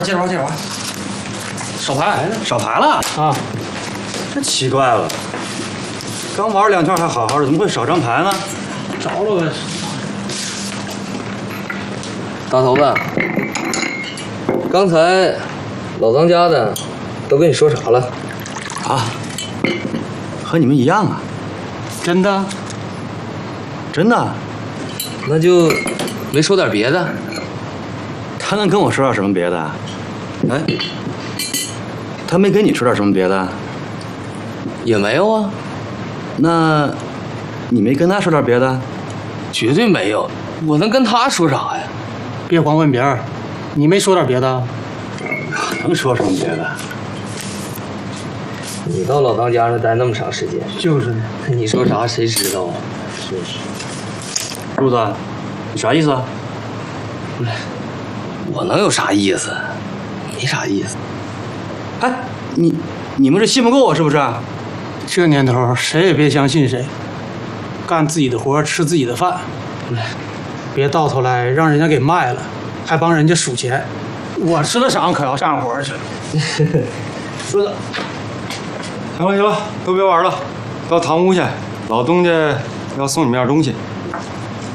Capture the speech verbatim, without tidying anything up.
接着玩，接着玩。 少牌少牌了啊！ 这奇怪了，刚玩两圈还好好的，怎么会少张牌呢？ 着了呗。 大头子，刚才老当家的都跟你说啥了？ 啊，和你们一样啊。 真的？ 真的？ 那就没说点别的？ 他能跟我说点什么别的？哎，他没跟你说点什么别的？ 也没有啊。 那，你没跟他说点别的？ 绝对没有，我能跟他说啥呀？ 别光问别人，你没说点别的？ 能说什么别的？ 你到老当家那待那么长时间， 就是呢。 你说啥谁知道啊？ 是是。柱子，你啥意思啊？ 我能有啥意思？没啥意思。 哎，你你们是信不过我是不是？ 这年头谁也别相信谁，干自己的活，吃自己的饭，别到头来让人家给卖了，还帮人家数钱。我吃了晌可要干活去了。 柱子，行了行了，都别玩了，到堂屋去，老东家要送你们点东西。